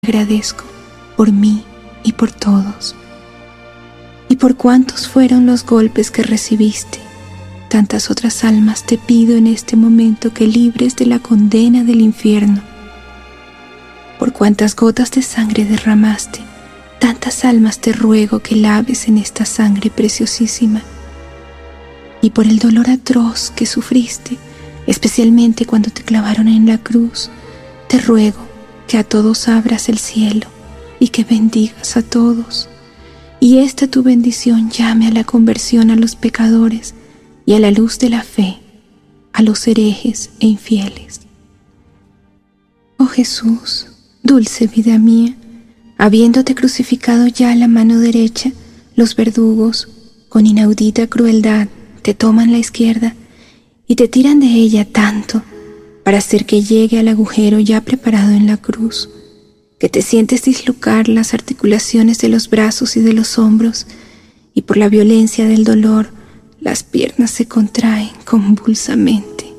agradezco por mí y por todos. Y por cuántos fueron los golpes que recibiste, tantas otras almas te pido en este momento que libres de la condena del infierno. Por cuántas gotas de sangre derramaste, tantas almas te ruego que laves en esta sangre preciosísima. Y por el dolor atroz que sufriste, especialmente cuando te clavaron en la cruz, te ruego que a todos abras el cielo y que bendigas a todos. Y esta tu bendición llame a la conversión a los pecadores y a la luz de la fe a los herejes e infieles. Oh Jesús, dulce vida mía, habiéndote crucificado ya a la mano derecha, los verdugos, con inaudita crueldad, te toman la izquierda y te tiran de ella tanto para hacer que llegue al agujero ya preparado en la cruz, que te sientes dislocar las articulaciones de los brazos y de los hombros, y por la violencia del dolor las piernas se contraen convulsamente.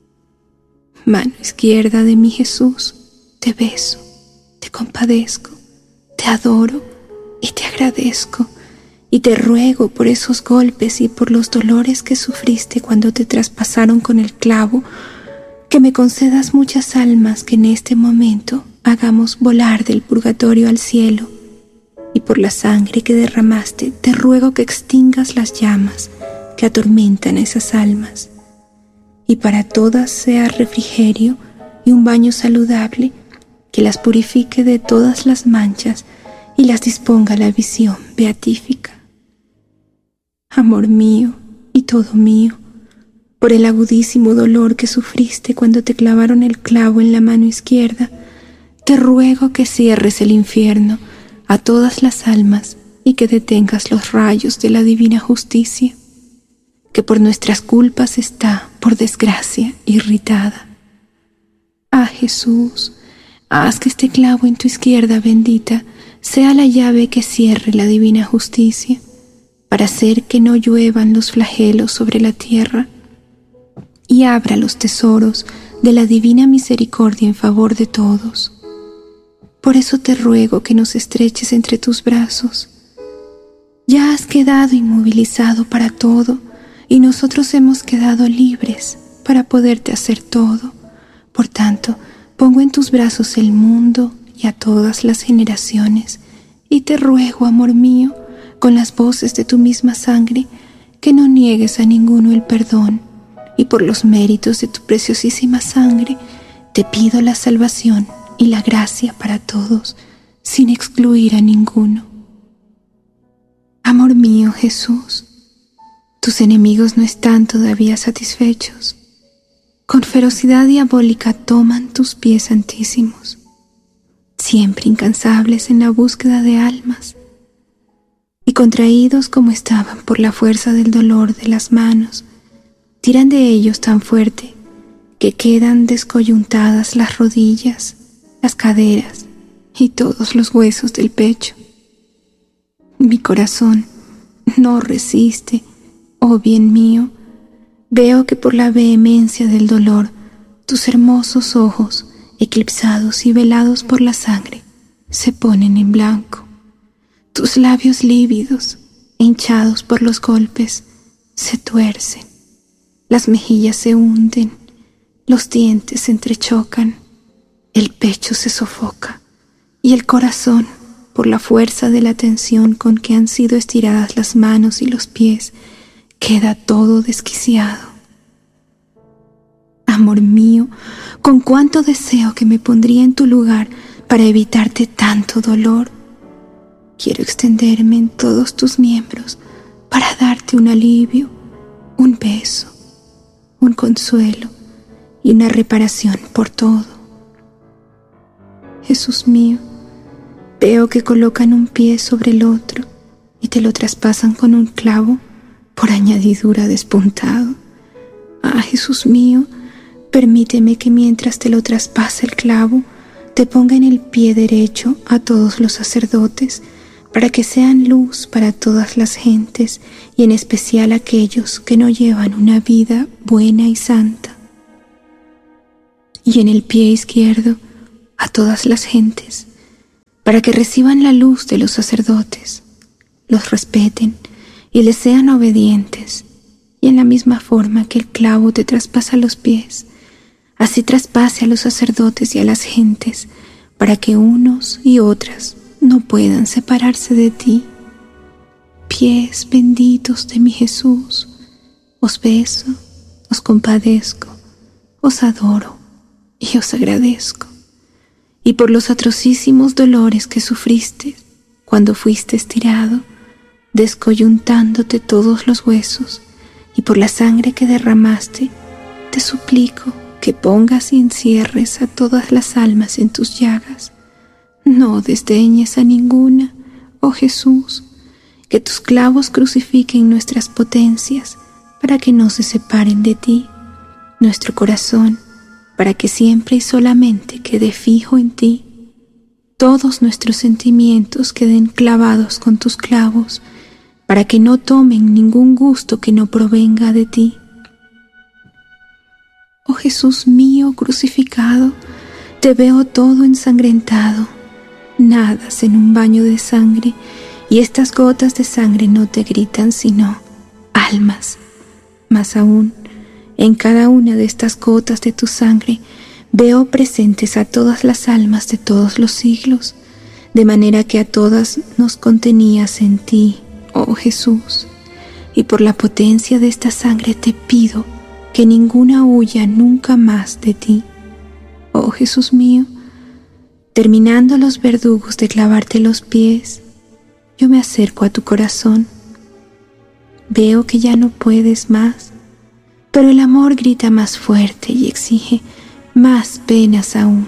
Mano izquierda de mi Jesús, te beso, te compadezco, te adoro y te agradezco, y te ruego por esos golpes y por los dolores que sufriste cuando te traspasaron con el clavo, que me concedas muchas almas que en este momento hagamos volar del purgatorio al cielo. Y por la sangre que derramaste, te ruego que extingas las llamas que atormentan a esas almas. Y para todas sea refrigerio y un baño saludable que las purifique de todas las manchas y las disponga a la visión beatífica. Amor mío y todo mío, por el agudísimo dolor que sufriste cuando te clavaron el clavo en la mano izquierda, te ruego que cierres el infierno a todas las almas y que detengas los rayos de la divina justicia, que por nuestras culpas está, por desgracia, irritada. Ah, Jesús, haz que este clavo en tu izquierda bendita sea la llave que cierre la divina justicia, para hacer que no lluevan los flagelos sobre la tierra, y abra los tesoros de la divina misericordia en favor de todos. Por eso te ruego que nos estreches entre tus brazos. Ya has quedado inmovilizado para todo, y nosotros hemos quedado libres para poderte hacer todo. Por tanto, pongo en tus brazos el mundo y a todas las generaciones, y te ruego, amor mío, con las voces de tu misma sangre, que no niegues a ninguno el perdón, y por los méritos de tu preciosísima sangre, te pido la salvación y la gracia para todos, sin excluir a ninguno. Amor mío, Jesús, tus enemigos no están todavía satisfechos. Con ferocidad diabólica toman tus pies santísimos, siempre incansables en la búsqueda de almas, y contraídos como estaban por la fuerza del dolor de las manos, tiran de ellos tan fuerte que quedan descoyuntadas las rodillas, las caderas y todos los huesos del pecho. Mi corazón no resiste, oh bien mío. Veo que por la vehemencia del dolor, tus hermosos ojos, eclipsados y velados por la sangre, se ponen en blanco. Tus labios lívidos, hinchados por los golpes, se tuercen. Las mejillas se hunden, los dientes se entrechocan, el pecho se sofoca y el corazón, por la fuerza de la tensión con que han sido estiradas las manos y los pies, queda todo desquiciado. Amor mío, con cuánto deseo que me pondría en tu lugar para evitarte tanto dolor. Quiero extenderme en todos tus miembros para darte un alivio, un beso, un consuelo y una reparación por todo. Jesús mío, veo que colocan un pie sobre el otro y te lo traspasan con un clavo, por añadidura despuntado. Ah, Jesús mío, permíteme que mientras te lo traspasa el clavo, te ponga en el pie derecho a todos los sacerdotes, para que sean luz para todas las gentes y en especial aquellos que no llevan una vida buena y santa. Y en el pie izquierdo a todas las gentes, para que reciban la luz de los sacerdotes, los respeten y les sean obedientes, y en la misma forma que el clavo te traspasa los pies, así traspase a los sacerdotes y a las gentes, para que unos y otras no puedan separarse de ti. Pies benditos de mi Jesús, os beso, os compadezco, os adoro y os agradezco. Y por los atrocísimos dolores que sufriste cuando fuiste estirado, descoyuntándote todos los huesos, y por la sangre que derramaste, te suplico que pongas y encierres a todas las almas en tus llagas. No desdeñes a ninguna, oh Jesús, que tus clavos crucifiquen nuestras potencias para que no se separen de ti, nuestro corazón, para que siempre y solamente quede fijo en ti, todos nuestros sentimientos queden clavados con tus clavos, para que no tomen ningún gusto que no provenga de ti. Oh Jesús mío crucificado, te veo todo ensangrentado, nadas en un baño de sangre, y estas gotas de sangre no te gritan sino almas. Más aún, en cada una de estas gotas de tu sangre veo presentes a todas las almas de todos los siglos, de manera que a todas nos contenías en ti, oh Jesús, y por la potencia de esta sangre te pido que ninguna huya nunca más de ti. Oh Jesús mío, terminando los verdugos de clavarte los pies, yo me acerco a tu corazón. Veo que ya no puedes más, pero el amor grita más fuerte y exige más penas aún.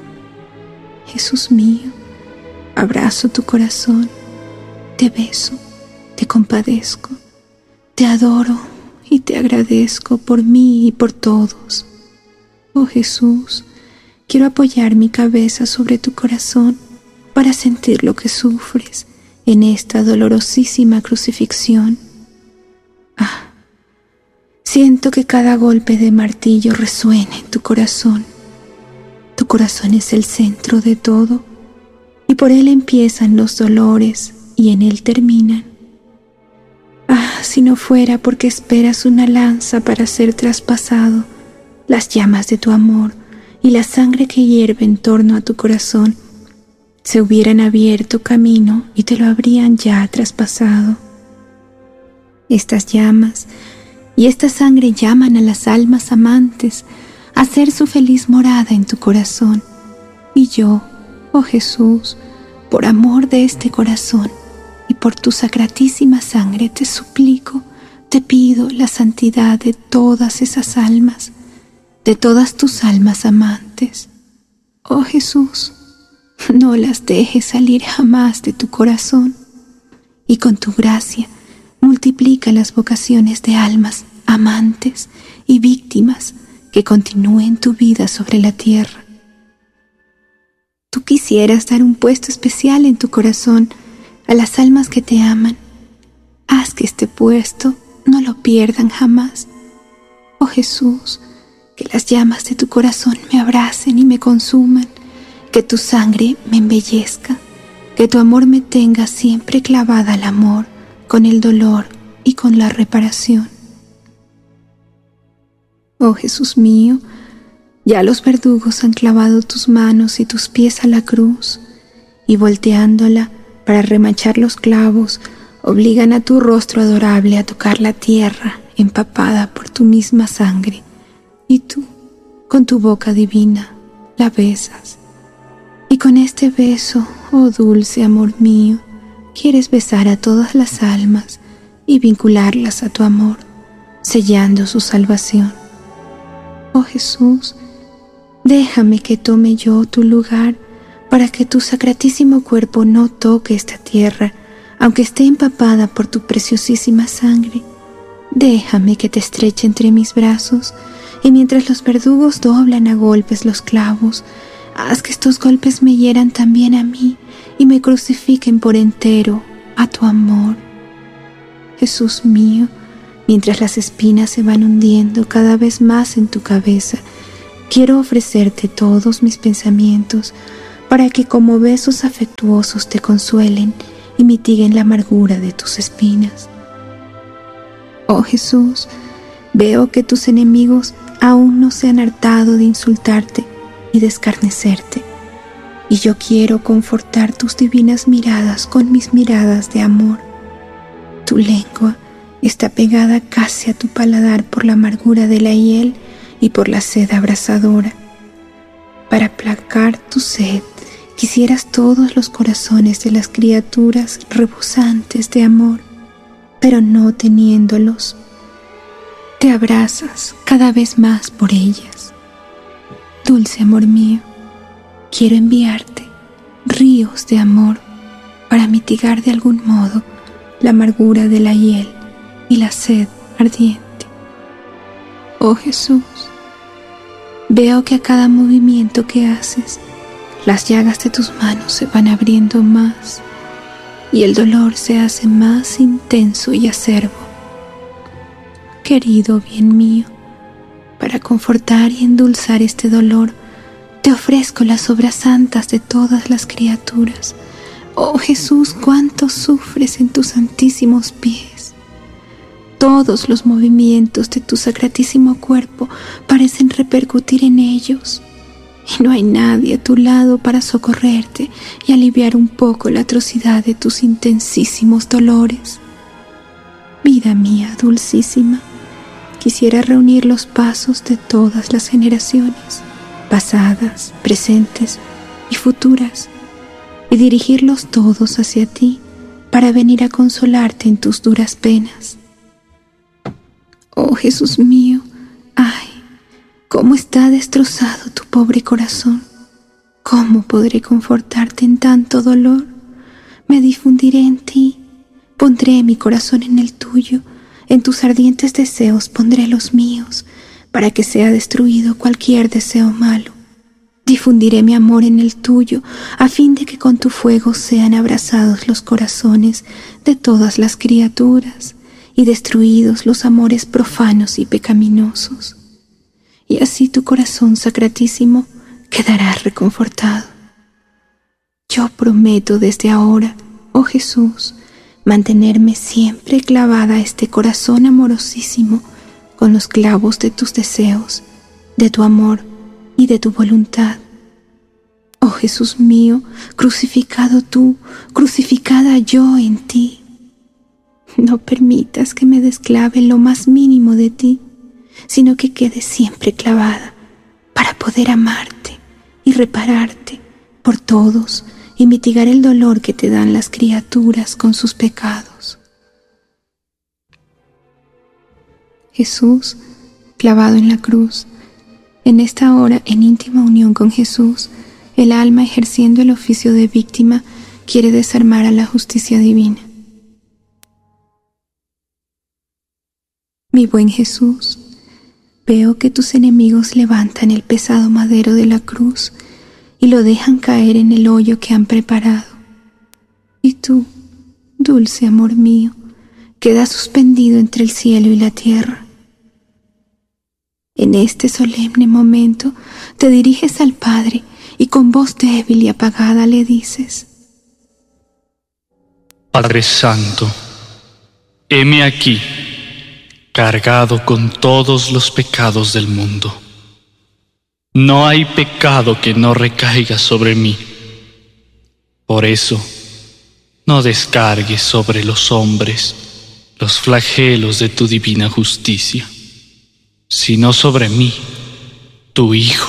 Jesús mío, abrazo tu corazón, te beso, te compadezco, te adoro y te agradezco por mí y por todos. Oh Jesús, quiero apoyar mi cabeza sobre tu corazón para sentir lo que sufres en esta dolorosísima crucifixión. Ah, siento que cada golpe de martillo resuena en tu corazón. Tu corazón es el centro de todo, y por él empiezan los dolores y en él terminan. Ah, si no fuera porque esperas una lanza para ser traspasado, las llamas de tu amor y la sangre que hierve en torno a tu corazón se hubieran abierto camino y te lo habrían ya traspasado. Estas llamas y esta sangre llaman a las almas amantes a hacer su feliz morada en tu corazón. Y yo, oh Jesús, por amor de este corazón y por tu sacratísima sangre te suplico, te pido la santidad de todas esas almas, de todas tus almas amantes. Oh Jesús, no las dejes salir jamás de tu corazón, y con tu gracia multiplica las vocaciones de almas amantes y víctimas que continúen tu vida sobre la tierra. Tú quisieras dar un puesto especial en tu corazón a las almas que te aman. Haz que este puesto no lo pierdan jamás. Oh Jesús, que las llamas de tu corazón me abracen y me consuman, que tu sangre me embellezca, que tu amor me tenga siempre clavada al amor, con el dolor y con la reparación. Oh Jesús mío, ya los verdugos han clavado tus manos y tus pies a la cruz, y volteándola para remachar los clavos, obligan a tu rostro adorable a tocar la tierra empapada por tu misma sangre, y tú, con tu boca divina, la besas. Y con este beso, oh dulce amor mío, quieres besar a todas las almas y vincularlas a tu amor, sellando su salvación. Oh Jesús, déjame que tome yo tu lugar para que tu sacratísimo cuerpo no toque esta tierra, aunque esté empapada por tu preciosísima sangre. Déjame que te estreche entre mis brazos, y mientras los verdugos doblan a golpes los clavos, haz que estos golpes me hieran también a mí y me crucifiquen por entero a tu amor. Jesús mío, mientras las espinas se van hundiendo cada vez más en tu cabeza, quiero ofrecerte todos mis pensamientos para que como besos afectuosos te consuelen y mitiguen la amargura de tus espinas. Oh Jesús, veo que tus enemigos aún no se han hartado de insultarte y de escarnecerte, y yo quiero confortar tus divinas miradas con mis miradas de amor. Tu lengua está pegada casi a tu paladar por la amargura de la hiel y por la sed abrasadora. Para aplacar tu sed, quisieras todos los corazones de las criaturas rebosantes de amor, pero no teniéndolos, te abrazas cada vez más por ellas. Dulce amor mío, quiero enviarte ríos de amor para mitigar de algún modo la amargura de la hiel y la sed ardiente. Oh Jesús, veo que a cada movimiento que haces, las llagas de tus manos se van abriendo más y el dolor se hace más intenso y acerbo. Querido bien mío, para confortar y endulzar este dolor, te ofrezco las obras santas de todas las criaturas. Oh Jesús, cuánto sufres en tus santísimos pies. Todos los movimientos de tu sacratísimo cuerpo parecen repercutir en ellos, y no hay nadie a tu lado para socorrerte y aliviar un poco la atrocidad de tus intensísimos dolores. Vida mía dulcísima, quisiera reunir los pasos de todas las generaciones, pasadas, presentes y futuras, y dirigirlos todos hacia ti para venir a consolarte en tus duras penas. Oh Jesús mío, ay, cómo está destrozado tu pobre corazón. ¿Cómo podré confortarte en tanto dolor? Me difundiré en ti, pondré mi corazón en el tuyo, en tus ardientes deseos pondré los míos, para que sea destruido cualquier deseo malo. Difundiré mi amor en el tuyo, a fin de que con tu fuego sean abrazados los corazones de todas las criaturas y destruidos los amores profanos y pecaminosos. Y así tu corazón sacratísimo quedará reconfortado. Yo prometo desde ahora, oh Jesús, mantenerme siempre clavada a este corazón amorosísimo con los clavos de tus deseos, de tu amor y de tu voluntad. Oh Jesús mío, crucificado tú, crucificada yo en ti. No permitas que me desclave lo más mínimo de ti, sino que quede siempre clavada para poder amarte y repararte por todos y mitigar el dolor que te dan las criaturas con sus pecados. Jesús, clavado en la cruz, en esta hora en íntima unión con Jesús, el alma ejerciendo el oficio de víctima quiere desarmar a la justicia divina. Mi buen Jesús, veo que tus enemigos levantan el pesado madero de la cruz y lo dejan caer en el hoyo que han preparado. Y tú, dulce amor mío, quedas suspendido entre el cielo y la tierra. En este solemne momento te diriges al Padre y con voz débil y apagada le dices: Padre Santo, heme aquí, cargado con todos los pecados del mundo. No hay pecado que no recaiga sobre mí. Por eso, no descargues sobre los hombres los flagelos de tu divina justicia, sino sobre mí, tu Hijo.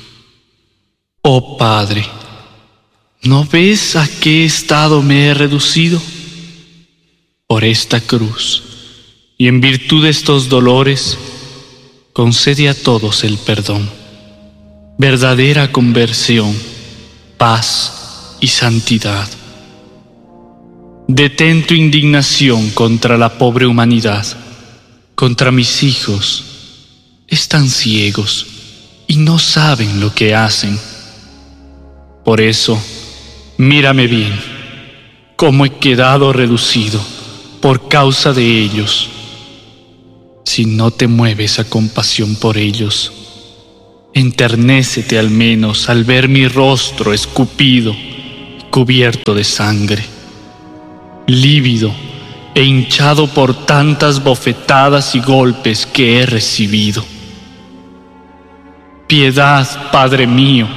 Oh Padre, ¿no ves a qué estado me he reducido? Por esta cruz, y en virtud de estos dolores, concede a todos el perdón, verdadera conversión, paz y santidad. Detén tu indignación contra la pobre humanidad, contra mis hijos. Están ciegos y no saben lo que hacen. Por eso, mírame bien, cómo he quedado reducido por causa de ellos. Si no te mueves a compasión por ellos, Enternécete al menos al ver mi rostro escupido, cubierto de sangre, lívido e hinchado por tantas bofetadas y golpes que he recibido. Piedad, Padre mío.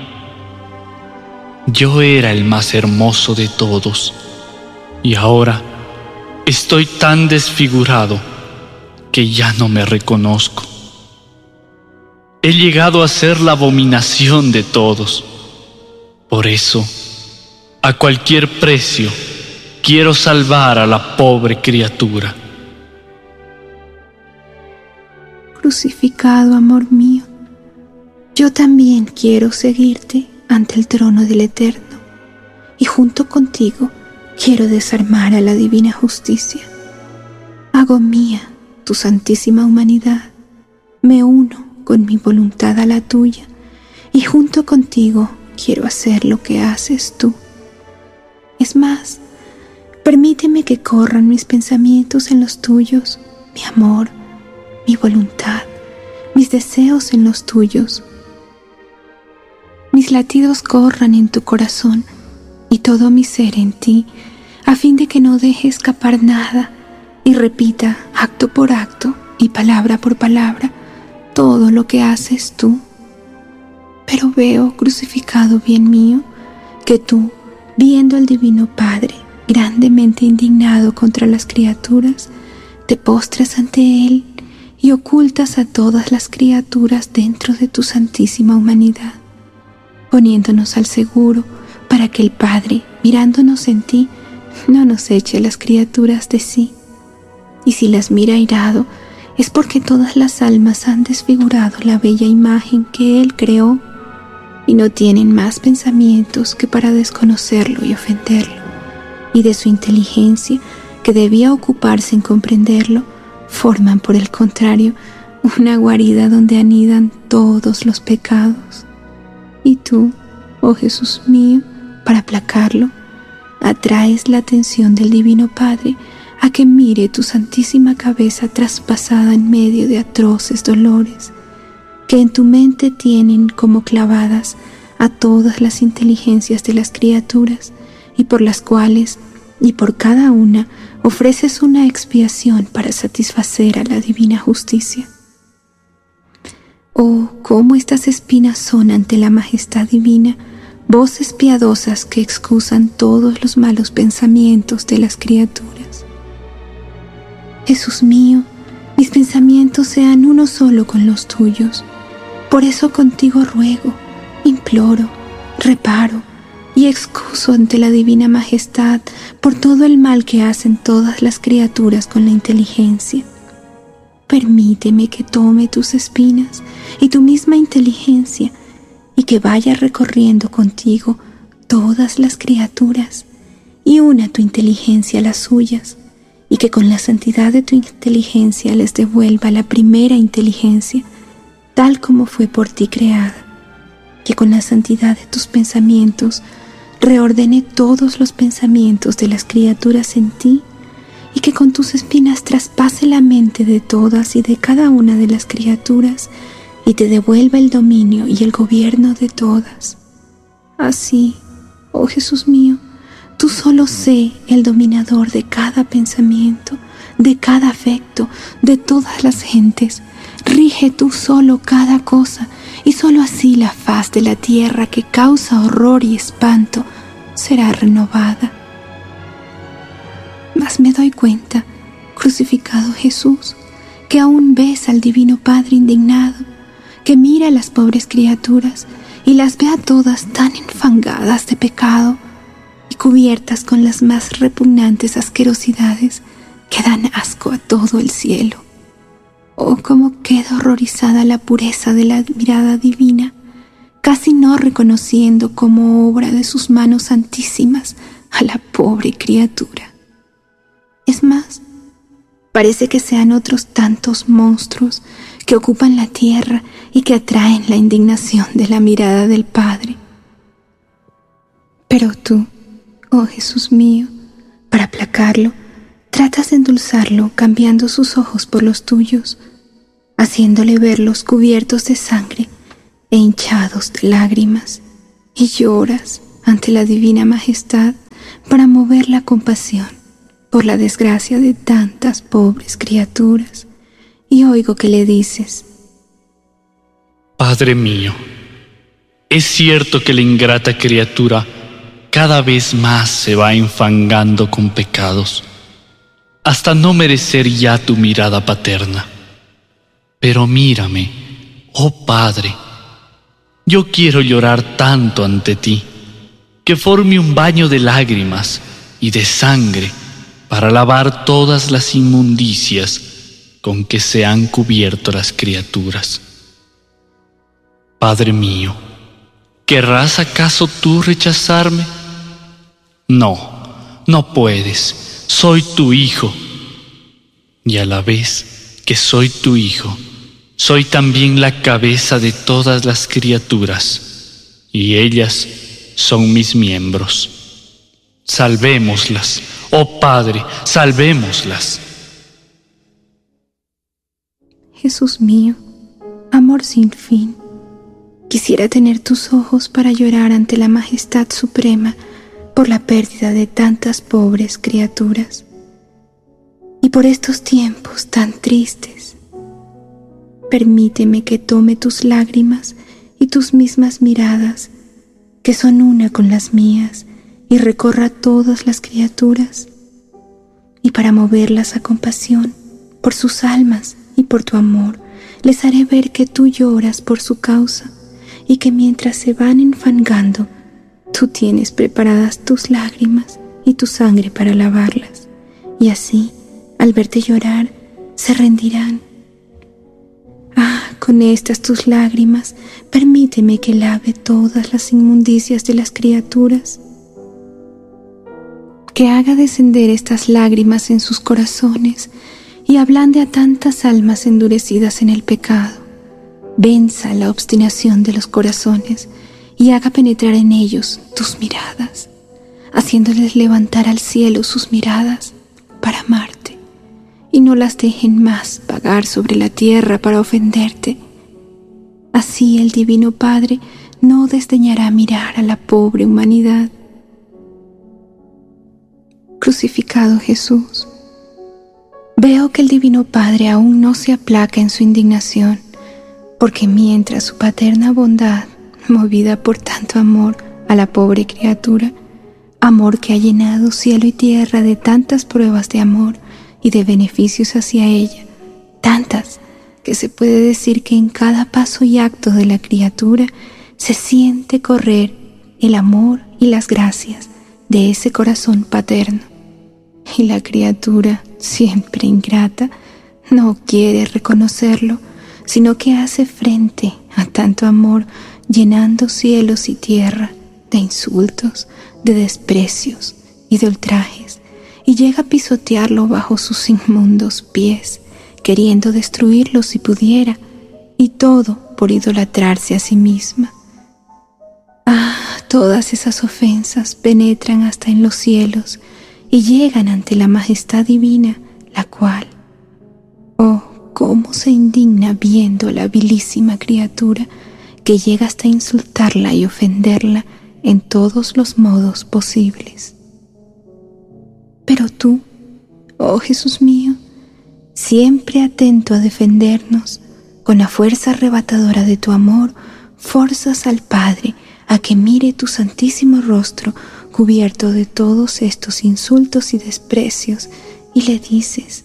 Yo era el más hermoso de todos, y ahora estoy tan desfigurado que ya no me reconozco. He llegado a ser la abominación de todos. Por eso, a cualquier precio, quiero salvar a la pobre criatura. Crucificado, amor mío, yo también quiero seguirte ante el trono del Eterno, y junto contigo quiero desarmar a la divina justicia. Hago mía tu santísima humanidad, me uno con mi voluntad a la tuya, y junto contigo quiero hacer lo que haces tú. Es más, permíteme que corran mis pensamientos en los tuyos, mi amor, mi voluntad, mis deseos en los tuyos. Mis latidos corran en tu corazón y todo mi ser en ti, a fin de que no deje escapar nada y repita acto por acto y palabra por palabra todo lo que haces tú. Pero veo, crucificado bien mío, que tú, viendo al Divino Padre grandemente indignado contra las criaturas, te postras ante Él y ocultas a todas las criaturas dentro de tu santísima humanidad, poniéndonos al seguro para que el Padre, mirándonos en ti, no nos eche a las criaturas de sí. Y si las mira airado, es porque todas las almas han desfigurado la bella imagen que Él creó y no tienen más pensamientos que para desconocerlo y ofenderlo, y de su inteligencia, que debía ocuparse en comprenderlo, forman por el contrario una guarida donde anidan todos los pecados. Y tú, oh Jesús mío, para aplacarlo, atraes la atención del Divino Padre a que mire tu santísima cabeza traspasada en medio de atroces dolores, que en tu mente tienen como clavadas a todas las inteligencias de las criaturas, y por las cuales, y por cada una, ofreces una expiación para satisfacer a la divina justicia. Oh, cómo estas espinas son ante la majestad divina, voces piadosas que excusan todos los malos pensamientos de las criaturas. Jesús mío, mis pensamientos sean uno solo con los tuyos. Por eso contigo ruego, imploro, reparo y excuso ante la divina majestad por todo el mal que hacen todas las criaturas con la inteligencia. Permíteme que tome tus espinas y tu misma inteligencia, y que vaya recorriendo contigo todas las criaturas, y una tu inteligencia a las suyas, y que con la santidad de tu inteligencia les devuelva la primera inteligencia, tal como fue por ti creada, que con la santidad de tus pensamientos reordene todos los pensamientos de las criaturas en ti, y que con tus espinas traspase la mente de todas y de cada una de las criaturas, y te devuelva el dominio y el gobierno de todas. Así, oh Jesús mío, tú solo sé el dominador de cada pensamiento, de cada afecto, de todas las gentes. Rige tú solo cada cosa, y solo así la faz de la tierra, que causa horror y espanto, será renovada. Mas me doy cuenta, crucificado Jesús, que aún ves al Divino Padre indignado, que mira a las pobres criaturas y las ve a todas tan enfangadas de pecado y cubiertas con las más repugnantes asquerosidades que dan asco a todo el cielo. Oh, cómo queda horrorizada la pureza de la mirada divina, casi no reconociendo como obra de sus manos santísimas a la pobre criatura. Es más, parece que sean otros tantos monstruos que ocupan la tierra y que atraen la indignación de la mirada del Padre. Pero tú, oh Jesús mío, para aplacarlo, tratas de endulzarlo cambiando sus ojos por los tuyos, haciéndole verlos cubiertos de sangre e hinchados de lágrimas, y lloras ante la divina majestad para mover la compasión por la desgracia de tantas pobres criaturas, y oigo que le dices: Padre mío, es cierto que la ingrata criatura cada vez más se va enfangando con pecados, hasta no merecer ya tu mirada paterna. Pero mírame, oh Padre, yo quiero llorar tanto ante ti, que forme un baño de lágrimas y de sangre para lavar todas las inmundicias con que se han cubierto las criaturas. Padre mío, ¿querrás acaso tú rechazarme? No, no puedes, soy tu hijo, y a la vez que soy tu hijo, soy también la cabeza de todas las criaturas, y ellas son mis miembros. Salvémoslas, oh Padre, salvémoslas. Jesús mío, amor sin fin, quisiera tener tus ojos para llorar ante la majestad suprema por la pérdida de tantas pobres criaturas. Y por estos tiempos tan tristes, permíteme que tome tus lágrimas y tus mismas miradas, que son una con las mías, y recorra todas las criaturas, y para moverlas a compasión por sus almas y por tu amor, les haré ver que tú lloras por su causa, y que mientras se van enfangando, tú tienes preparadas tus lágrimas y tu sangre para lavarlas, y así, al verte llorar, se rendirán. Con estas tus lágrimas, permíteme que lave todas las inmundicias de las criaturas, que haga descender estas lágrimas en sus corazones y ablande a tantas almas endurecidas en el pecado. Venza la obstinación de los corazones y haga penetrar en ellos tus miradas, haciéndoles levantar al cielo sus miradas para amarte, y no las dejen más vagar sobre la tierra para ofenderte. Así el Divino Padre no desdeñará mirar a la pobre humanidad. Crucificado Jesús, veo que el Divino Padre aún no se aplaca en su indignación, porque mientras su paterna bondad, movida por tanto amor a la pobre criatura, amor que ha llenado cielo y tierra de tantas pruebas de amor y de beneficios hacia ella, tantas que se puede decir que en cada paso y acto de la criatura se siente correr el amor y las gracias de ese corazón paterno. Y la criatura, siempre ingrata, no quiere reconocerlo, sino que hace frente a tanto amor, llenando cielos y tierra de insultos, de desprecios y de ultrajes, y llega a pisotearlo bajo sus inmundos pies, queriendo destruirlo si pudiera, y todo por idolatrarse a sí misma. Todas esas ofensas penetran hasta en los cielos y llegan ante la majestad divina, la cual, cómo se indigna viendo a la vilísima criatura que llega hasta insultarla y ofenderla en todos los modos posibles. Pero tú, oh Jesús mío, siempre atento a defendernos, con la fuerza arrebatadora de tu amor, forzas al Padre a que mire tu santísimo rostro cubierto de todos estos insultos y desprecios, y le dices: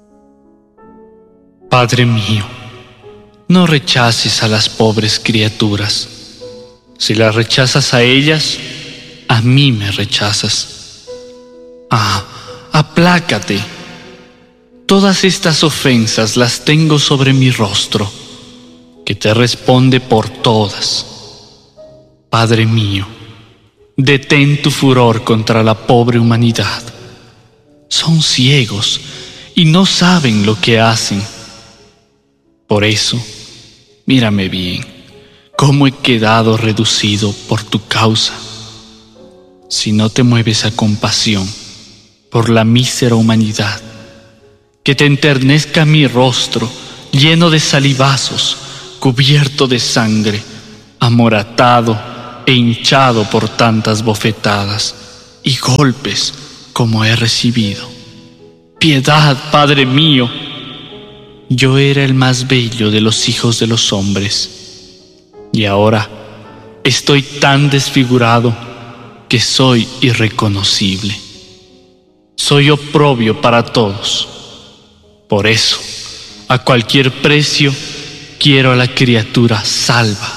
Padre mío, no rechaces a las pobres criaturas. Si las rechazas a ellas, a mí me rechazas. Aplácate. Todas estas ofensas las tengo sobre mi rostro, que te responde por todas. Padre mío, detén tu furor contra la pobre humanidad. Son ciegos y no saben lo que hacen. Por eso, mírame bien, cómo he quedado reducido por tu causa. Si no te mueves a compasión por la mísera humanidad, que te enternezca mi rostro lleno de salivazos, cubierto de sangre, amoratado e hinchado por tantas bofetadas y golpes como he recibido. Piedad, Padre mío. Yo era el más bello de los hijos de los hombres, y ahora estoy tan desfigurado que soy irreconocible. Soy oprobio para todos. Por eso, a cualquier precio, quiero a la criatura salva.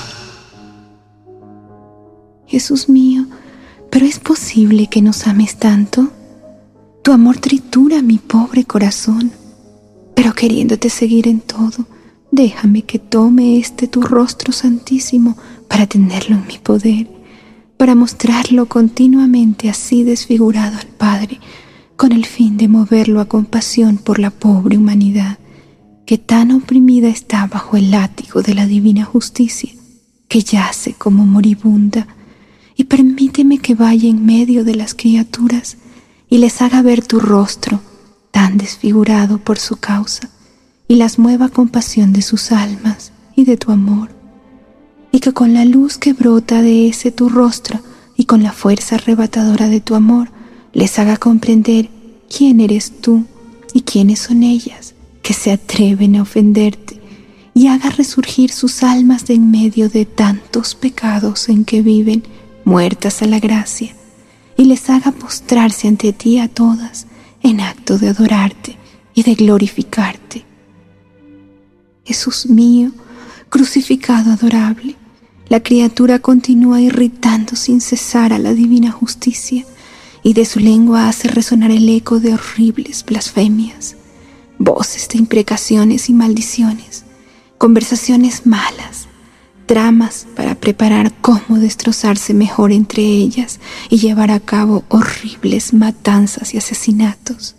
Jesús mío, ¿pero es posible que nos ames tanto? Tu amor tritura mi pobre corazón, pero queriéndote seguir en todo, déjame que tome tu rostro santísimo para tenerlo en mi poder, para mostrarlo continuamente así desfigurado al Padre, con el fin de moverlo a compasión por la pobre humanidad, que tan oprimida está bajo el látigo de la divina justicia, que yace como moribunda, y permíteme que vaya en medio de las criaturas y les haga ver tu rostro tan desfigurado por su causa, y las mueva a compasión de sus almas y de tu amor, y que con la luz que brota de ese tu rostro y con la fuerza arrebatadora de tu amor les haga comprender quién eres tú y quiénes son ellas que se atreven a ofenderte, y haga resurgir sus almas de en medio de tantos pecados en que viven muertas a la gracia, y les haga postrarse ante ti a todas en acto de adorarte y de glorificarte. Jesús mío, crucificado adorable, la criatura continúa irritando sin cesar a la divina justicia, y de su lengua hace resonar el eco de horribles blasfemias, voces de imprecaciones y maldiciones, conversaciones malas, tramas para preparar cómo destrozarse mejor entre ellas y llevar a cabo horribles matanzas y asesinatos.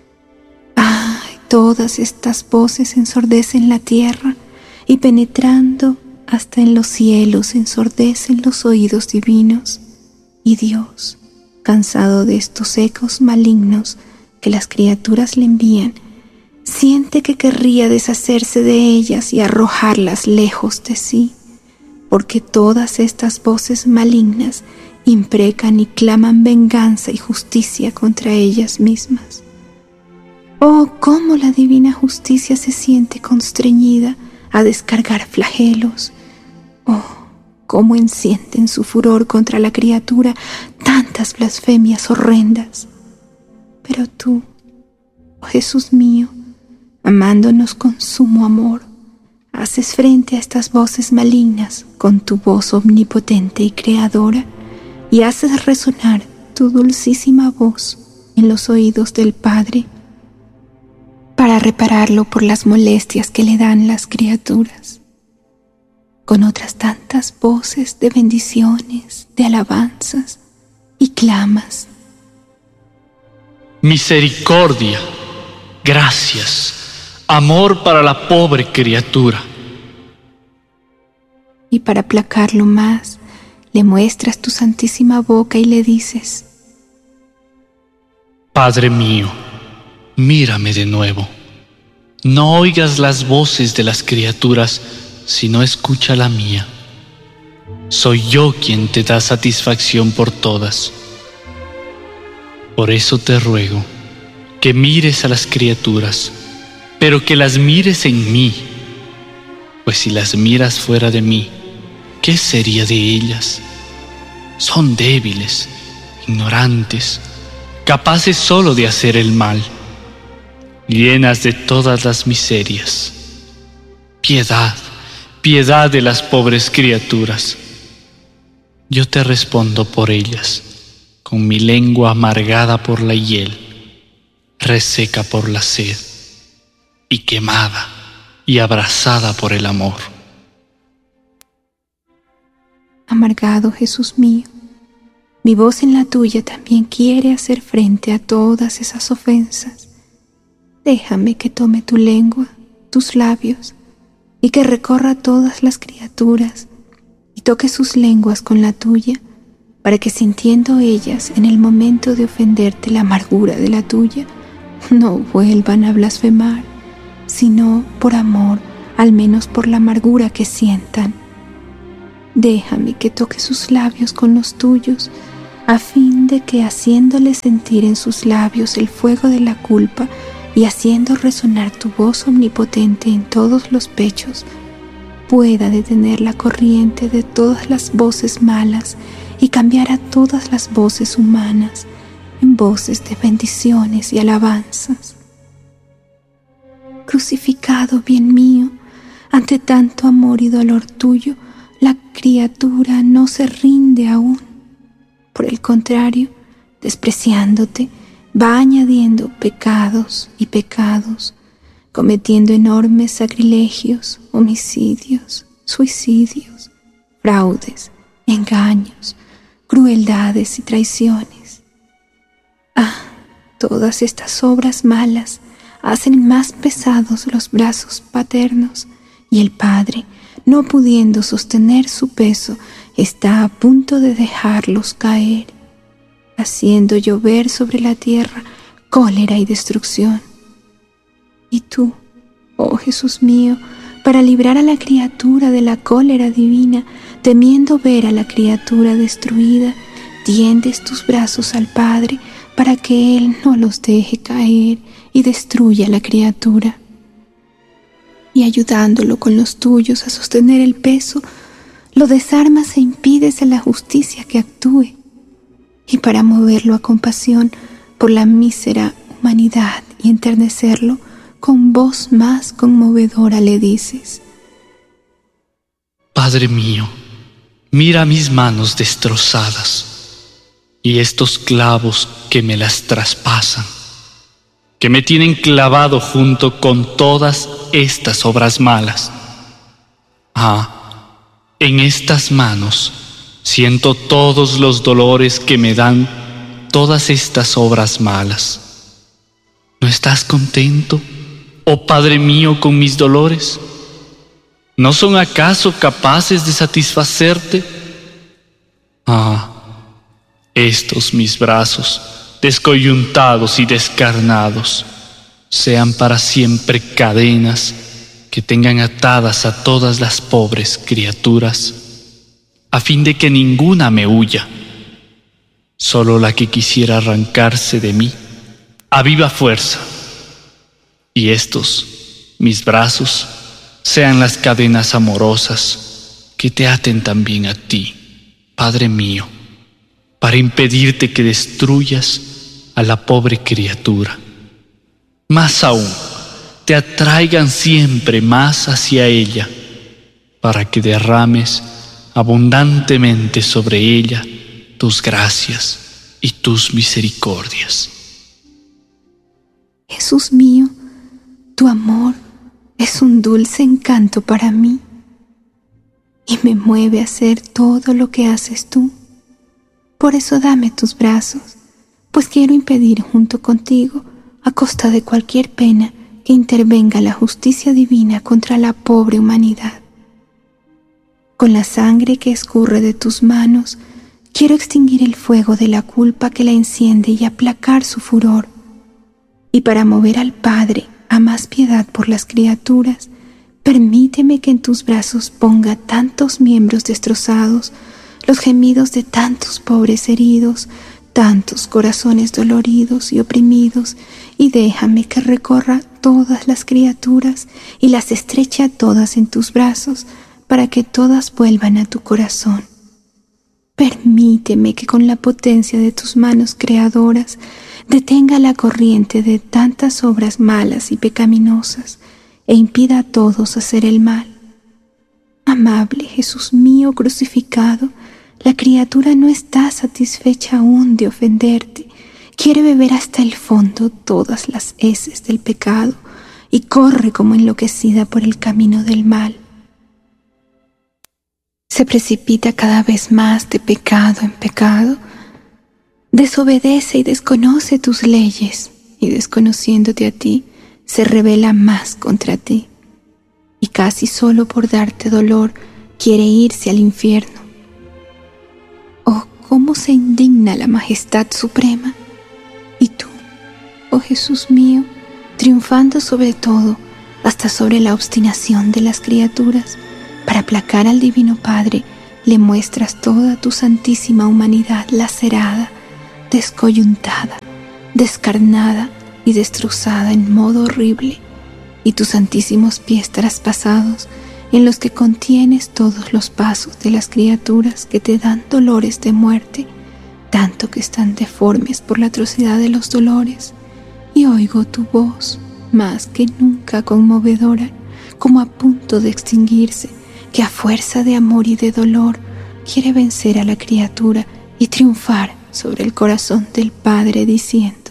¡Ay! Todas estas voces ensordecen la tierra y penetrando hasta en los cielos ensordecen los oídos divinos, y Dios, cansado de estos ecos malignos que las criaturas le envían, siente que querría deshacerse de ellas y arrojarlas lejos de sí, porque todas estas voces malignas imprecan y claman venganza y justicia contra ellas mismas. Oh, cómo la divina justicia se siente constreñida a descargar flagelos. Oh, cómo enciende en su furor contra la criatura tantas blasfemias horrendas. Pero tú, oh Jesús mío, amándonos con sumo amor, haces frente a estas voces malignas con tu voz omnipotente y creadora, y haces resonar tu dulcísima voz en los oídos del Padre para repararlo por las molestias que le dan las criaturas, con otras tantas voces de bendiciones, de alabanzas, y clamas: misericordia, gracias, amor para la pobre criatura. Y para aplacarlo más, le muestras tu santísima boca y le dices: Padre mío, mírame de nuevo. No oigas las voces de las criaturas, sino escucha la mía. Soy yo quien te da satisfacción por todas. Por eso te ruego que mires a las criaturas, pero que las mires en mí, pues si las miras fuera de mí, ¿qué sería de ellas? Son débiles, ignorantes, capaces solo de hacer el mal, llenas de todas las miserias. Piedad, piedad de las pobres criaturas. Yo te respondo por ellas, con mi lengua amargada por la hiel, reseca por la sed, y quemada y abrasada por el amor. Amargado Jesús mío, mi voz en la tuya también quiere hacer frente a todas esas ofensas. Déjame que tome tu lengua, tus labios, y que recorra todas las criaturas y toque sus lenguas con la tuya, para que sintiendo ellas en el momento de ofenderte la amargura de la tuya, no vuelvan a blasfemar, sino por amor, al menos por la amargura que sientan. déjame que toque sus labios con los tuyos, a fin de que, haciéndole sentir en sus labios el fuego de la culpa y haciendo resonar tu voz omnipotente en todos los pechos, pueda detener la corriente de todas las voces malas y cambiar a todas las voces humanas en voces de bendiciones y alabanzas. Crucificado, bien mío, ante tanto amor y dolor tuyo, la criatura no se rinde aún. Por el contrario, despreciándote, va añadiendo pecados y pecados, cometiendo enormes sacrilegios, homicidios, suicidios, fraudes, engaños, crueldades y traiciones. Todas estas obras malas hacen más pesados los brazos paternos, y el Padre, no pudiendo sostener su peso, está a punto de dejarlos caer, haciendo llover sobre la tierra cólera y destrucción. Y tú, oh Jesús mío, para librar a la criatura de la cólera divina, temiendo ver a la criatura destruida, tiendes tus brazos al Padre para que Él no los deje caer y destruya a la criatura. Y ayudándolo con los tuyos a sostener el peso, lo desarmas e impides a la justicia que actúe. Y para moverlo a compasión por la mísera humanidad y enternecerlo, con voz más conmovedora le dices: Padre mío, mira mis manos destrozadas y estos clavos que me las traspasan, que me tienen clavado junto con todas estas obras malas. En estas manos siento todos los dolores que me dan todas estas obras malas. ¿No estás contento, oh Padre mío, con mis dolores? ¿No son acaso capaces de satisfacerte? Estos mis brazos, descoyuntados y descarnados, sean para siempre cadenas que tengan atadas a todas las pobres criaturas, a fin de que ninguna me huya, solo la que quisiera arrancarse de mí a viva fuerza. Y estos, mis brazos, sean las cadenas amorosas que te aten también a ti, Padre mío, para impedirte que destruyas a la pobre criatura. Más aún, te atraigan siempre más hacia ella, para que derrames abundantemente sobre ella tus gracias y tus misericordias. Jesús mío, tu amor es un dulce encanto para mí y me mueve a hacer todo lo que haces tú. Por eso dame tus brazos, pues quiero impedir junto contigo, a costa de cualquier pena, que intervenga la justicia divina contra la pobre humanidad. Con la sangre que escurre de tus manos, quiero extinguir el fuego de la culpa que la enciende y aplacar su furor. Y para mover al Padre a más piedad por las criaturas, permíteme que en tus brazos ponga tantos miembros destrozados, los gemidos de tantos pobres heridos, tantos corazones doloridos y oprimidos, y déjame que recorra todas las criaturas y las estreche a todas en tus brazos, para que todas vuelvan a tu corazón. Permíteme que con la potencia de tus manos creadoras detenga la corriente de tantas obras malas y pecaminosas e impida a todos hacer el mal. Amable Jesús mío crucificado, la criatura no está satisfecha aún de ofenderte, quiere beber hasta el fondo todas las heces del pecado y corre como enloquecida por el camino del mal. Se precipita cada vez más de pecado en pecado, desobedece y desconoce tus leyes, y desconociéndote a ti, se rebela más contra ti, y casi solo por darte dolor quiere irse al infierno. Oh, cómo se indigna la majestad suprema, y tú, oh Jesús mío, triunfando sobre todo, hasta sobre la obstinación de las criaturas, para aplacar al Divino Padre, le muestras toda tu santísima humanidad lacerada, descoyuntada, descarnada y destrozada en modo horrible, y tus santísimos pies traspasados, en los que contienes todos los pasos de las criaturas que te dan dolores de muerte, tanto que están deformes por la atrocidad de los dolores, y oigo tu voz, más que nunca conmovedora, como a punto de extinguirse, que a fuerza de amor y de dolor quiere vencer a la criatura y triunfar sobre el corazón del Padre, diciendo: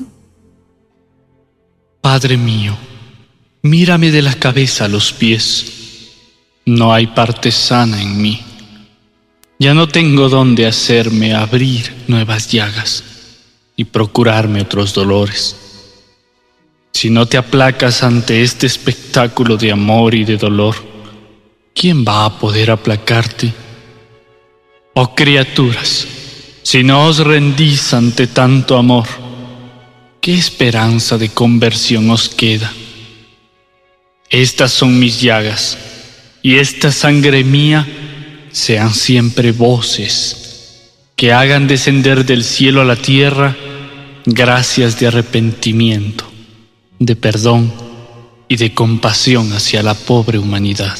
Padre mío, mírame de la cabeza a los pies. No hay parte sana en mí. Ya no tengo dónde hacerme abrir nuevas llagas y procurarme otros dolores. Si no te aplacas ante este espectáculo de amor y de dolor, ¿quién va a poder aplacarte? Oh criaturas, si no os rendís ante tanto amor, ¿qué esperanza de conversión os queda? Estas son mis llagas, y esta sangre mía sean siempre voces que hagan descender del cielo a la tierra gracias de arrepentimiento, de perdón y de compasión hacia la pobre humanidad.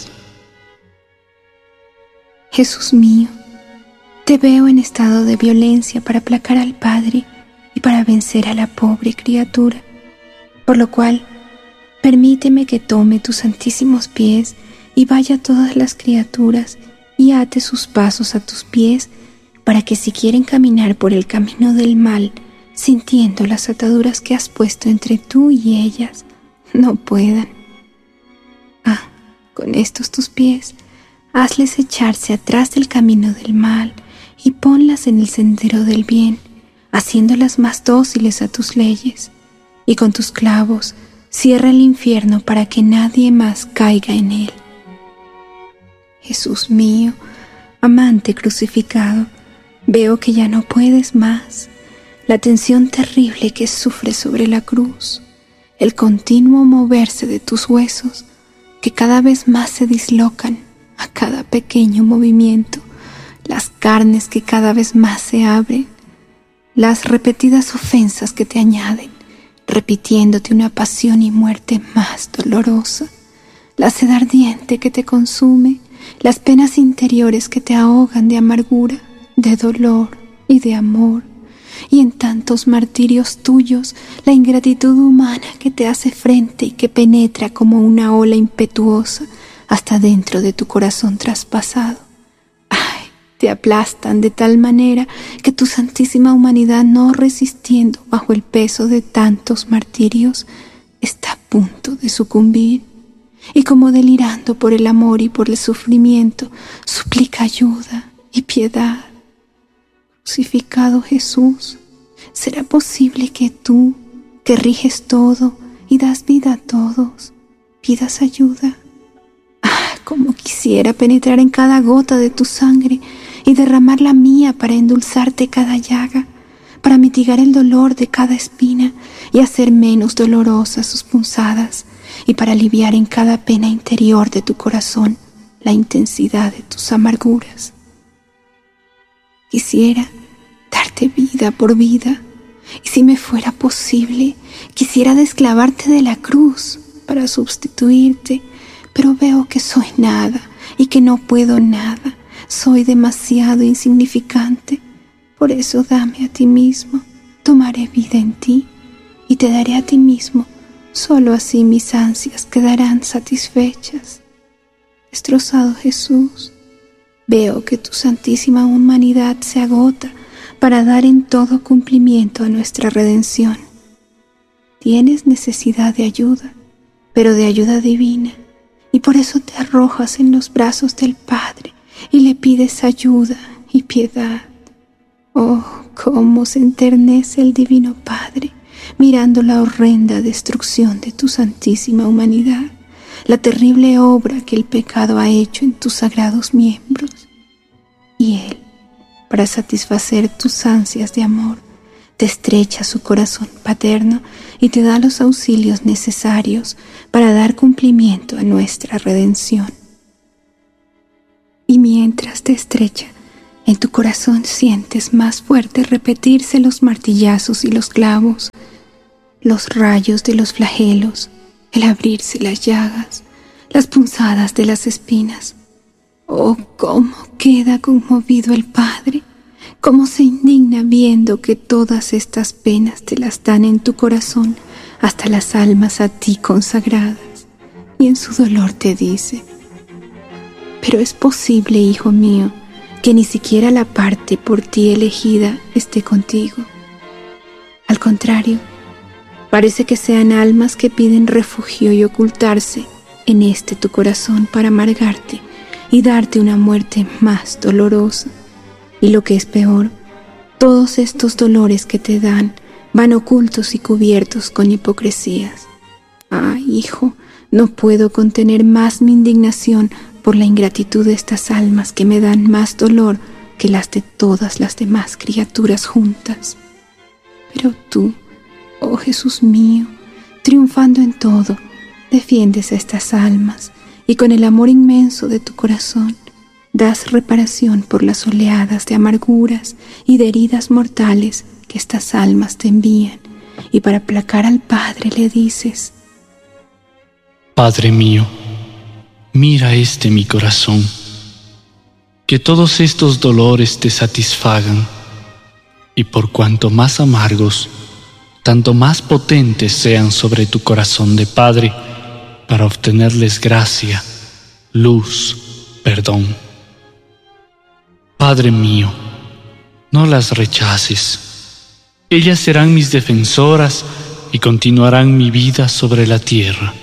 Jesús mío, te veo en estado de violencia para aplacar al Padre y para vencer a la pobre criatura, por lo cual permíteme que tome tus santísimos pies y vaya a todas las criaturas y ate sus pasos a tus pies, para que si quieren caminar por el camino del mal, sintiendo las ataduras que has puesto entre tú y ellas, no puedan. Con estos tus pies, hazles echarse atrás del camino del mal y ponlas en el sendero del bien, haciéndolas más dóciles a tus leyes, y con tus clavos cierra el infierno para que nadie más caiga en él. Jesús mío, amante crucificado, veo que ya no puedes más. La tensión terrible que sufres sobre la cruz, el continuo moverse de tus huesos, que cada vez más se dislocan a cada pequeño movimiento, las carnes que cada vez más se abren, las repetidas ofensas que te añaden, repitiéndote una pasión y muerte más dolorosa, la sed ardiente que te consume, las penas interiores que te ahogan de amargura, de dolor y de amor, y en tantos martirios tuyos la ingratitud humana que te hace frente y que penetra como una ola impetuosa hasta dentro de tu corazón traspasado. Te aplastan de tal manera que tu santísima humanidad, no resistiendo bajo el peso de tantos martirios, está a punto de sucumbir, y como delirando por el amor y por el sufrimiento, suplica ayuda y piedad. Crucificado Jesús, ¿será posible que tú, que riges todo y das vida a todos, pidas ayuda? Cómo quisiera penetrar en cada gota de tu sangre y derramar la mía para endulzarte cada llaga, para mitigar el dolor de cada espina y hacer menos dolorosas sus punzadas, y para aliviar en cada pena interior de tu corazón la intensidad de tus amarguras. Quisiera darte vida por vida, y si me fuera posible, quisiera desclavarte de la cruz para sustituirte, pero veo que soy nada y que no puedo nada. Soy demasiado insignificante. Por eso dame a ti mismo, tomaré vida en ti y te daré a ti mismo. Solo así mis ansias quedarán satisfechas. Destrozado Jesús, veo que tu santísima humanidad se agota para dar en todo cumplimiento a nuestra redención. Tienes necesidad de ayuda, pero de ayuda divina, y por eso te arrojas en los brazos del Padre y le pides ayuda y piedad. Oh, cómo se enternece el Divino Padre mirando la horrenda destrucción de tu santísima humanidad, la terrible obra que el pecado ha hecho en tus sagrados miembros. Y Él, para satisfacer tus ansias de amor, te estrecha su corazón paterno y te da los auxilios necesarios para dar cumplimiento a nuestra redención. Y mientras te estrecha, En tu corazón sientes más fuerte repetirse los martillazos y los clavos, los rayos de los flagelos, el abrirse las llagas, las punzadas de las espinas. Oh, cómo queda conmovido el Padre, cómo se indigna viendo que todas estas penas te las dan en tu corazón hasta las almas a ti consagradas, y en su dolor te dice: pero es posible, hijo mío, que ni siquiera la parte por ti elegida esté contigo. Al contrario, parece que sean almas que piden refugio y ocultarse en este tu corazón para amargarte y darte una muerte más dolorosa. Y lo que es peor, todos estos dolores que te dan van ocultos y cubiertos con hipocresías. Ay, hijo, no puedo contener más mi indignación por la ingratitud de estas almas que me dan más dolor que las de todas las demás criaturas juntas. Pero tú, oh Jesús mío, triunfando en todo, defiendes a estas almas y con el amor inmenso de tu corazón das reparación por las oleadas de amarguras y de heridas mortales que estas almas te envían, y para aplacar al Padre le dices: Padre mío, mira mi corazón, que todos estos dolores te satisfagan, y por cuanto más amargos, tanto más potentes sean sobre tu corazón de Padre, para obtenerles gracia, luz, perdón. Padre mío, no las rechaces. Ellas serán mis defensoras y continuarán mi vida sobre la tierra.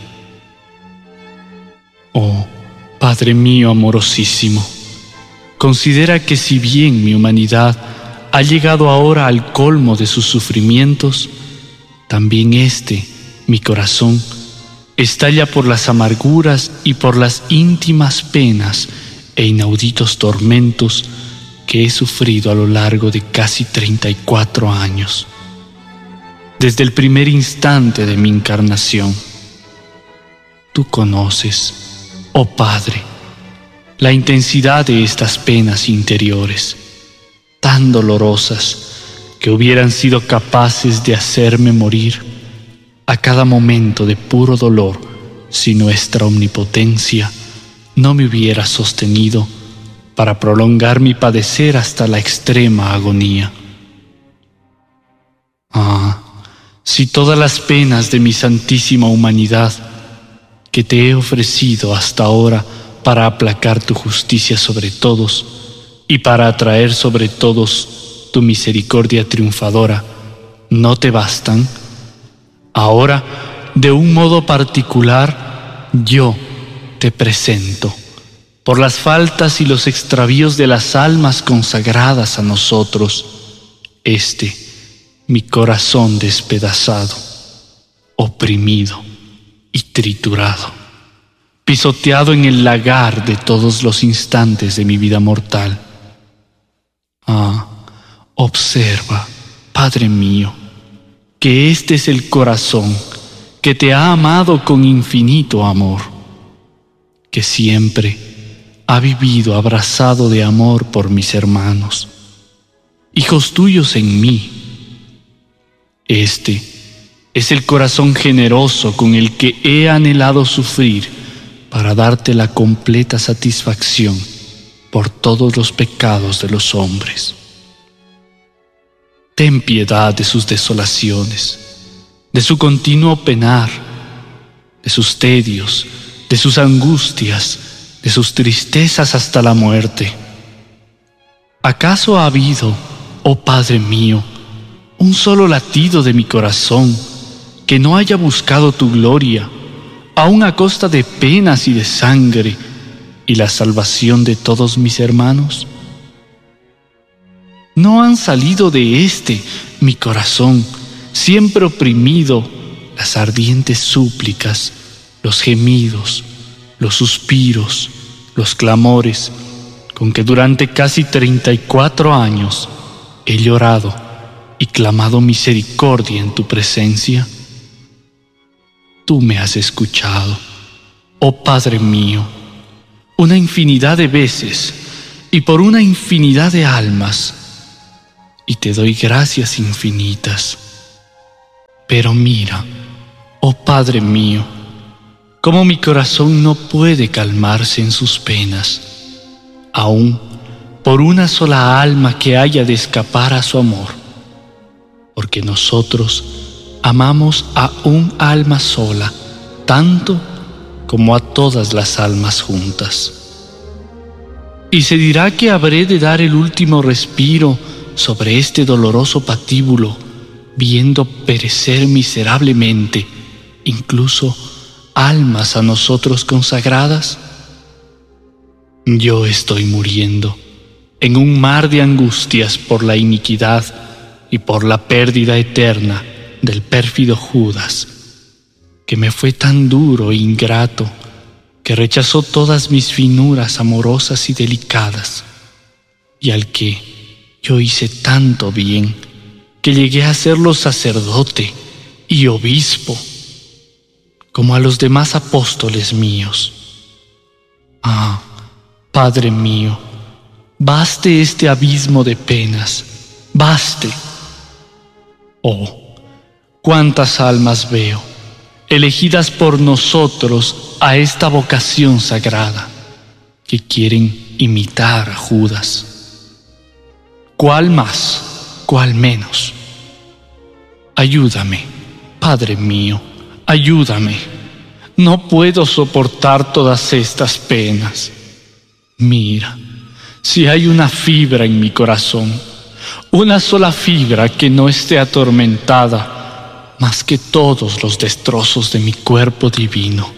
Oh, Padre mío amorosísimo, considera que si bien mi humanidad ha llegado ahora al colmo de sus sufrimientos, también mi corazón, estalla por las amarguras y por las íntimas penas e inauditos tormentos que he sufrido a lo largo de casi 34 años, desde el primer instante de mi encarnación. Tú conoces, oh Padre, la intensidad de estas penas interiores, tan dolorosas que hubieran sido capaces de hacerme morir a cada momento de puro dolor si nuestra omnipotencia no me hubiera sostenido para prolongar mi padecer hasta la extrema agonía. Ah, si todas las penas de mi santísima humanidad que te he ofrecido hasta ahora para aplacar tu justicia sobre todos y para atraer sobre todos tu misericordia triunfadora, no te bastan, ahora, de un modo particular, yo te presento, por las faltas y los extravíos de las almas consagradas a nosotros, mi corazón despedazado, oprimido y triturado, pisoteado en el lagar de todos los instantes de mi vida mortal. Ah, observa, Padre mío, que este es el corazón que te ha amado con infinito amor, que siempre ha vivido abrazado de amor por mis hermanos, hijos tuyos en mí. Este es el corazón generoso con el que he anhelado sufrir para darte la completa satisfacción por todos los pecados de los hombres. Ten piedad de sus desolaciones, de su continuo penar, de sus tedios, de sus angustias, de sus tristezas hasta la muerte. ¿Acaso ha habido, oh Padre mío, un solo latido de mi corazón que no haya buscado tu gloria, aun a costa de penas y de sangre, y la salvación de todos mis hermanos? ¿No han salido de mi corazón, siempre oprimido, las ardientes súplicas, los gemidos, los suspiros, los clamores, con que durante casi 34 años he llorado y clamado misericordia en tu presencia? Tú me has escuchado, oh Padre mío, una infinidad de veces, y por una infinidad de almas, y te doy gracias infinitas. Pero mira, oh Padre mío, cómo mi corazón no puede calmarse en sus penas, aún por una sola alma que haya de escapar a su amor, porque nosotros amamos a un alma sola, tanto como a todas las almas juntas. Y se dirá que habré de dar el último respiro sobre este doloroso patíbulo, viendo perecer miserablemente incluso almas a nosotros consagradas. Yo estoy muriendo en un mar de angustias por la iniquidad y por la pérdida eterna del pérfido Judas, que me fue tan duro e ingrato, que rechazó todas mis finuras amorosas y delicadas, y al que yo hice tanto bien, que llegué a serlo sacerdote y obispo, como a los demás apóstoles míos. Ah, Padre mío, baste este abismo de penas, baste. Oh, cuántas almas veo, elegidas por nosotros a esta vocación sagrada, que quieren imitar a Judas. ¿Cuál más? ¿Cuál menos? Ayúdame, Padre mío, ayúdame. No puedo soportar todas estas penas. Mira, si hay una fibra en mi corazón, una sola fibra que no esté atormentada más que todos los destrozos de mi cuerpo divino.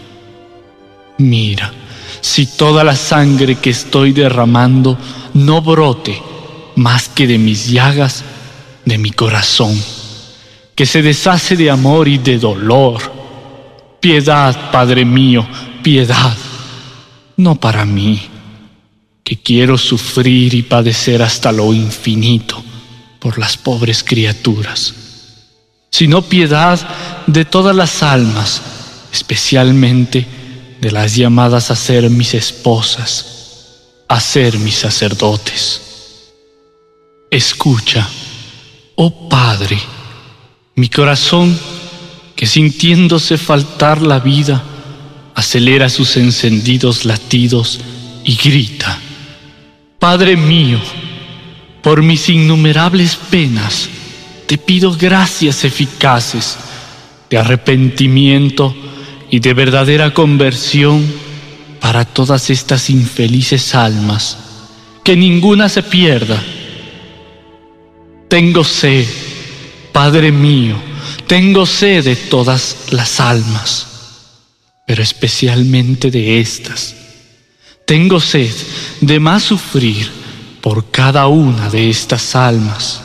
Mira, si toda la sangre que estoy derramando no brote más que de mis llagas, de mi corazón, que se deshace de amor y de dolor. Piedad, Padre mío, piedad, no para mí, que quiero sufrir y padecer hasta lo infinito por las pobres criaturas, sino piedad de todas las almas, especialmente de las llamadas a ser mis esposas, a ser mis sacerdotes. Escucha, oh Padre, mi corazón, que sintiéndose faltar la vida, acelera sus encendidos latidos y grita: Padre mío, por mis innumerables penas, te pido gracias eficaces de arrepentimiento y de verdadera conversión para todas estas infelices almas, que ninguna se pierda. Tengo sed, Padre mío, tengo sed de todas las almas, pero especialmente de estas. Tengo sed de más sufrir por cada una de estas almas.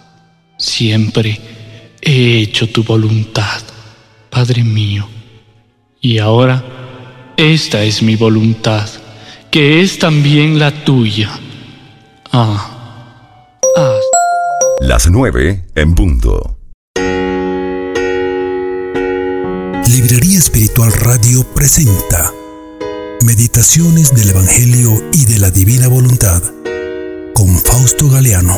Siempre he hecho tu voluntad, Padre mío, y ahora esta es mi voluntad, que es también la tuya. Las 9 en punto. Librería Espiritual Radio presenta Meditaciones del Evangelio y de la Divina Voluntad con Fausto Galeano.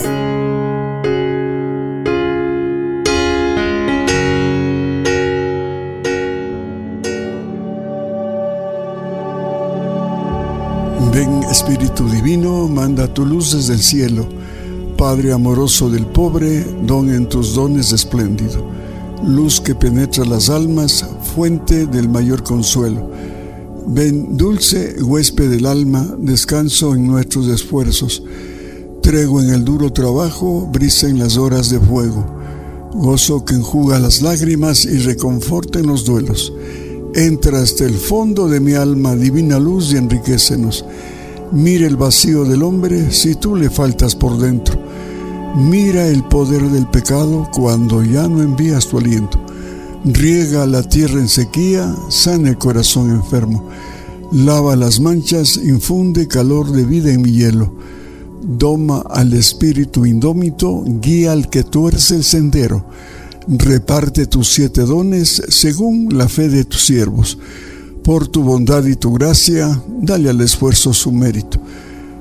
Ven, Espíritu Divino, manda tu luz desde el cielo. Padre amoroso del pobre, don en tus dones espléndido. Luz que penetra las almas, fuente del mayor consuelo. Ven, dulce huésped del alma, descanso en nuestros esfuerzos. Tregua en el duro trabajo, brisa en las horas de fuego. Gozo que enjuga las lágrimas y reconforta en los duelos. Entra hasta el fondo de mi alma, divina luz, y enriquécenos. Mira el vacío del hombre si tú le faltas por dentro. Mira el poder del pecado cuando ya no envías tu aliento. Riega la tierra en sequía, sana el corazón enfermo. Lava las manchas, infunde calor de vida en mi hielo. Doma al espíritu indómito, guía al que tuerce el sendero. Reparte tus 7 dones según la fe de tus siervos. Por tu bondad y tu gracia, dale al esfuerzo su mérito.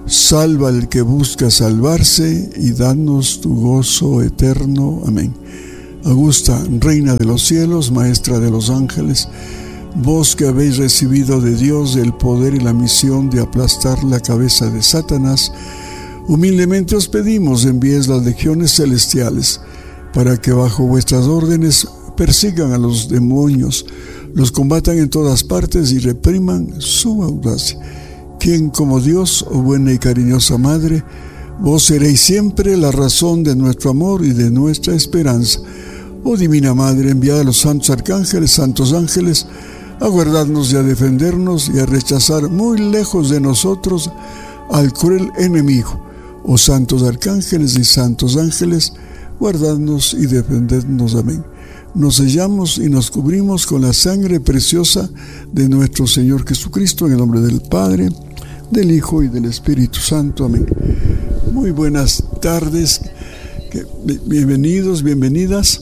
Salva al que busca salvarse y danos tu gozo eterno. Amén. Augusta, Reina de los cielos, Maestra de los ángeles, vos que habéis recibido de Dios el poder y la misión de aplastar la cabeza de Satanás, humildemente os pedimos envíes las legiones celestiales para que bajo vuestras órdenes persigan a los demonios, los combatan en todas partes y repriman su audacia. Quien como Dios, oh buena y cariñosa Madre, vos seréis siempre la razón de nuestro amor y de nuestra esperanza. Oh Divina Madre, enviad a los santos arcángeles, santos ángeles, a guardarnos y a defendernos y a rechazar muy lejos de nosotros al cruel enemigo. Oh santos arcángeles y santos ángeles, guardadnos y defendednos. Amén. Nos sellamos y nos cubrimos con la sangre preciosa de nuestro Señor Jesucristo, en el nombre del Padre, del Hijo y del Espíritu Santo. Amén. Muy buenas tardes, bienvenidos, bienvenidas.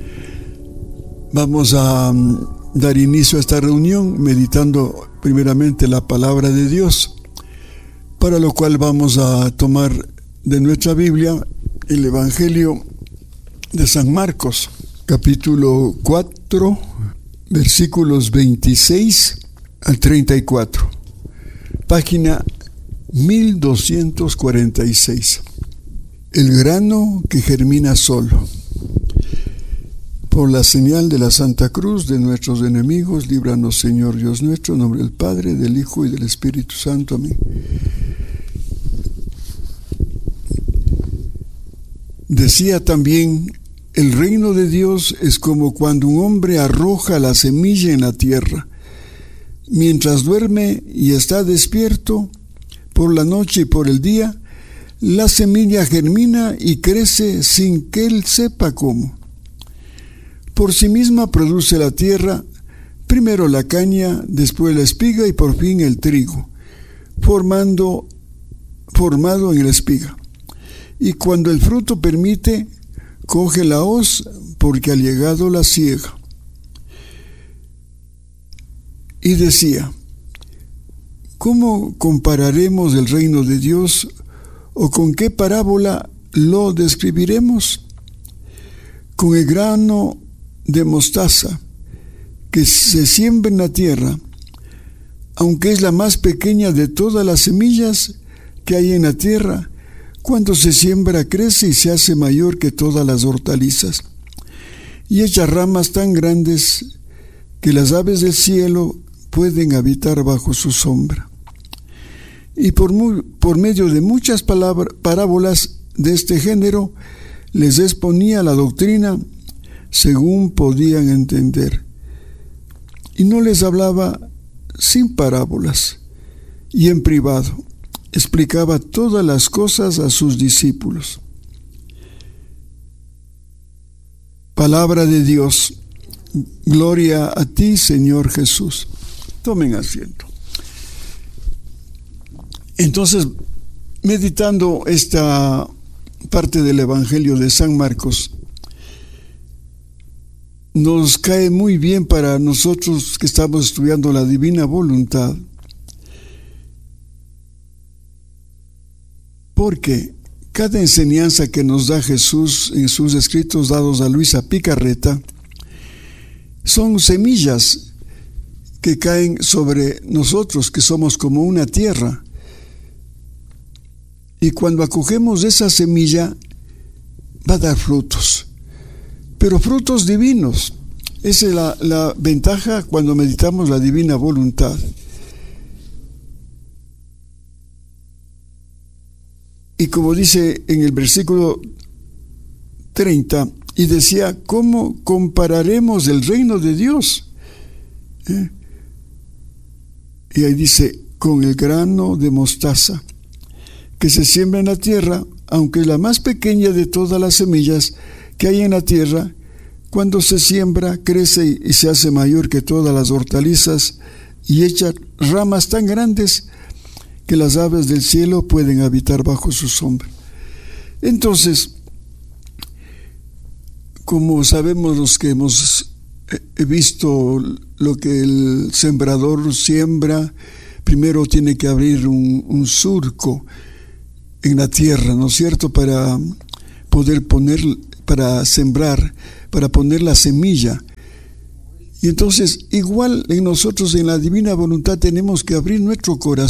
Vamos a dar inicio a esta reunión meditando primeramente la palabra de Dios, para lo cual vamos a tomar de nuestra Biblia el Evangelio de San Marcos, capítulo 4, versículos 26 al 34, página 1246. El grano que germina solo. Por la señal de la Santa Cruz de nuestros enemigos, líbranos, Señor Dios nuestro, en nombre del Padre, del Hijo y del Espíritu Santo. Amén. Decía también: el reino de Dios es como cuando un hombre arroja la semilla en la tierra. Mientras duerme y está despierto, por la noche y por el día, la semilla germina y crece sin que él sepa cómo. Por sí misma produce la tierra, primero la caña, después la espiga y por fin el trigo, formado en la espiga. Y cuando el fruto permite, coge la hoz, porque ha llegado la siega. Y decía: ¿cómo compararemos el reino de Dios, o con qué parábola lo describiremos? Con el grano de mostaza que se siembra en la tierra, aunque es la más pequeña de todas las semillas que hay en la tierra, cuando se siembra crece y se hace mayor que todas las hortalizas, y echa ramas tan grandes que las aves del cielo pueden habitar bajo su sombra. Y por medio de muchas parábolas de este género, les exponía la doctrina según podían entender, y no les hablaba sin parábolas, y en privado explicaba todas las cosas a sus discípulos. Palabra de Dios. Gloria a ti, Señor Jesús. Tomen asiento. Entonces, meditando esta parte del Evangelio de San Marcos, nos cae muy bien para nosotros que estamos estudiando la divina voluntad, porque cada enseñanza que nos da Jesús en sus escritos dados a Luisa Picarreta son semillas que caen sobre nosotros, que somos como una tierra, y cuando acogemos esa semilla va a dar frutos, pero frutos divinos. Esa es la ventaja cuando meditamos la divina voluntad. Y como dice en el versículo 30, y decía: ¿cómo compararemos el reino de Dios? Y ahí dice: con el grano de mostaza que se siembra en la tierra, aunque es la más pequeña de todas las semillas que hay en la tierra, cuando se siembra, crece y se hace mayor que todas las hortalizas y echa ramas tan grandes que las aves del cielo pueden habitar bajo su sombra. Entonces, como sabemos los que hemos visto lo que el sembrador siembra, primero tiene que abrir un surco en la tierra, ¿no es cierto?, para poder poner, para sembrar, para poner la semilla. Y entonces, igual en nosotros, en la divina voluntad, tenemos que abrir nuestro corazón